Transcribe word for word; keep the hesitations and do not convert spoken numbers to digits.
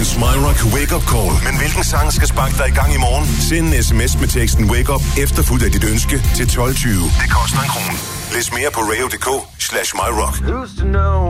Dagens MyRock Wake Up Call. Men hvilken sang skal sparke dig i gang i morgen? Send en sms med teksten Wake Up efterfulgt af dit ønske til tolv tyve. Det koster en krone. Læs mere på radio punktum d k slash myrock.